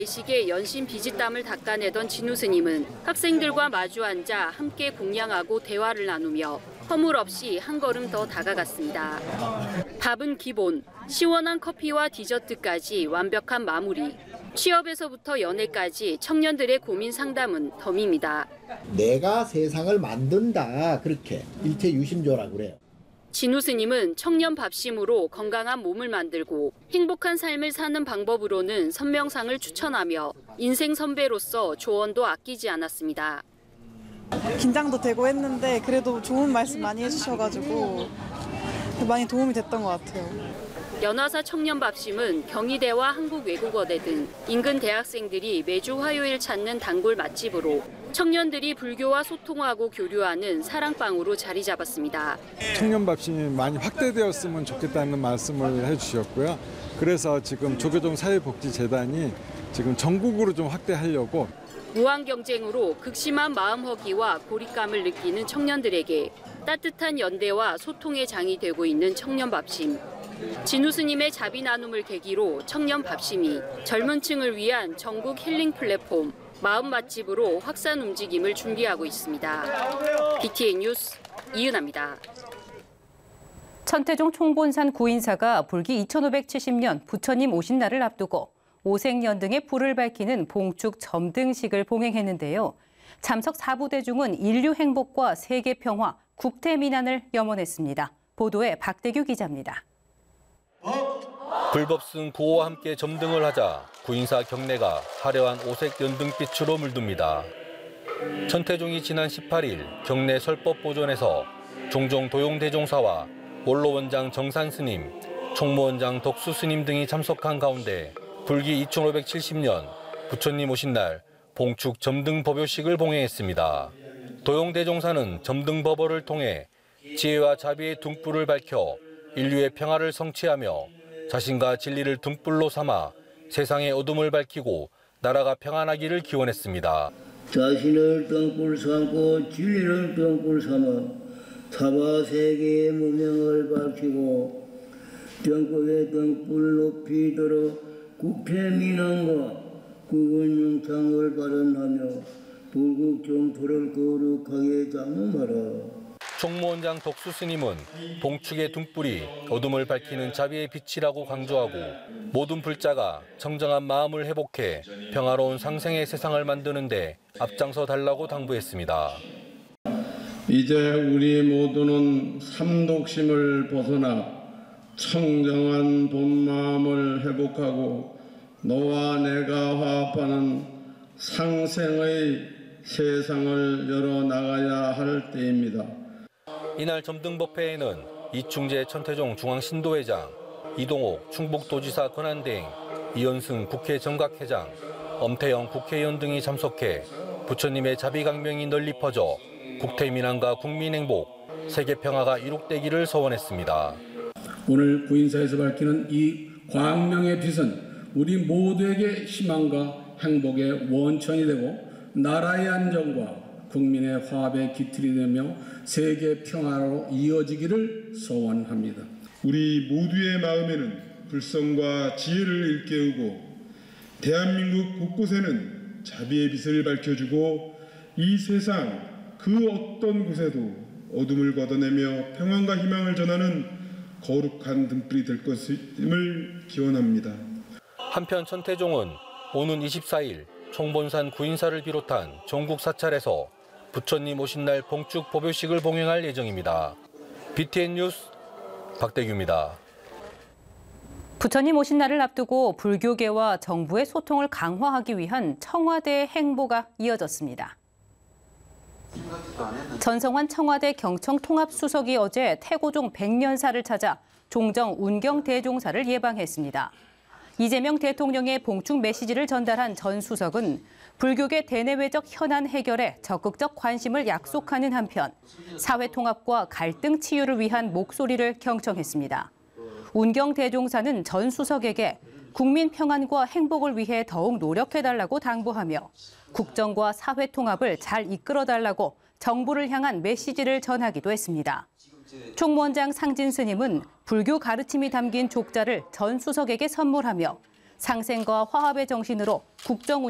예식에 연신 비지땀을 닦아내던 진우 스님은 학생들과 마주 앉아 함께 공양하고 대화를 나누며 허물 없이 한 걸음 더 다가갔습니다. 밥은 기본, 시원한 커피와 디저트까지 완벽한 마무리. 취업에서부터 연애까지 청년들의 고민 상담은 덤입니다. 내가 세상을 만든다, 그렇게 일체유심조라고 그래요. 진우 스님은 청년 밥심으로 건강한 몸을 만들고 행복한 삶을 사는 방법으로는 선명상을 추천하며 인생 선배로서 조언도 아끼지 않았습니다. 긴장도 되고 했는데 그래도 좋은 말씀 많이 해주셔가지고 많이 도움이 됐던 것 같아요. 연화사 청년 밥심은 경희대와 한국외국어대 등 인근 대학생들이 매주 화요일 찾는 단골 맛집으로 청년들이 불교와 소통하고 교류하는 사랑방으로 자리 잡았습니다. 청년 밥심이 많이 확대되었으면 좋겠다는 말씀을 해주셨고요. 그래서 지금 조계종 사회복지재단이 지금 전국으로 좀 확대하려고. 무한 경쟁으로 극심한 마음허기와 고립감을 느끼는 청년들에게 따뜻한 연대와 소통의 장이 되고 있는 청년 밥심. 진우 스님의 자비 나눔을 계기로 청년 밥심이 젊은 층을 위한 전국 힐링 플랫폼 마음 맛집으로 확산 움직임을 준비하고 있습니다. BTN 뉴스 이은하입니다. 천태종 총본산 구인사가 불기 2570년 부처님 오신 날을 앞두고 오색연등의 불을 밝히는 봉축 점등식을 봉행했는데요. 참석 4부대 중은 인류 행복과 세계 평화, 국태 민안을 염원했습니다. 보도에 박대규 기자입니다. 불법승 구호와 함께 점등을 하자 구인사 경내가 화려한 오색 연등빛으로 물듭니다. 천태종이 지난 18일 경내 설법보존에서 종종 도용대종사와 원로원장 정산스님, 총무원장 덕수스님 등이 참석한 가운데 불기 2570년 부처님 오신 날 봉축 점등법요식을 봉행했습니다. 도용대종사는 점등법어를 통해 지혜와 자비의 등불을 밝혀 인류의 평화를 성취하며 자신과 진리를 등불로 삼아 세상의 어둠을 밝히고 나라가 평안하기를 기원했습니다. 자신을 등불 삼고 진리를 등불 삼아 사바 세계의 무명을 밝히고 전국의 등불 높이 들어 국태 민안과 국은 영창을 발언하며 불국 정토를 거룩하게 장엄하라. 총무원장 덕수스님은 봉축의 등불이 어둠을 밝히는 자비의 빛이라고 강조하고 모든 불자가 청정한 마음을 회복해 평화로운 상생의 세상을 만드는 데 앞장서 달라고 당부했습니다. 이제 우리 모두는 삼독심을 벗어나 청정한 본마음을 회복하고 너와 내가 화합하는 상생의 세상을 열어나가야 할 때입니다. 이날 점등법회에는 이충재 천태종 중앙신도회장, 이동옥 충북도지사 권한대행, 이현승 국회 정각회장, 엄태영 국회의원 등이 참석해 부처님의 자비강명이 널리 퍼져 국태민안과 국민행복, 세계평화가 이룩되기를 소원했습니다. 오늘 구인사에서 밝히는 이 광명의 빛은 우리 모두에게 희망과 행복의 원천이 되고 나라의 안정과 국민의 화합의 기틀이 되며 세계 평화로 이어지기를 소원합니다. 우리 모두의 마음에는 불성과 지혜를 일깨우고 대한민국 곳곳에는 자비의 빛을 밝혀주고 이 세상 그 어떤 곳에도 어둠을 걷어내며 평안과 희망을 전하는 거룩한 등불이 될 것임을 기원합니다. 한편 천태종은 오는 24일 총본산 구인사를 비롯한 전국 사찰에서 부처님 오신 날 봉축 법요식을 봉행할 예정입니다. BTN 뉴스 박대규입니다. 부처님 오신 날을 앞두고 불교계와 정부의 소통을 강화하기 위한 청와대 행보가 이어졌습니다. 전성환 청와대 경청통합수석이 어제 태고종 100년사를 찾아 종정 운경대종사를 예방했습니다. 이재명 대통령의 봉축 메시지를 전달한 전 수석은 불교계 대내외적 현안 해결에 적극적 관심을 약속하는 한편 사회 통합과 갈등 치유를 위한 목소리를 경청했습니다. 운경대종사는 전 수석에게 국민 평안과 행복을 위해 더욱 노력해달라고 당부하며 국정과 사회 통합을 잘 이끌어달라고 정부를 향한 메시지를 전하기도 했습니다. 총무원장 상진 스님은 불교 가르침이 담긴 족자를 전 수석에게 선물하며 상생과 화합의 정신으로 국정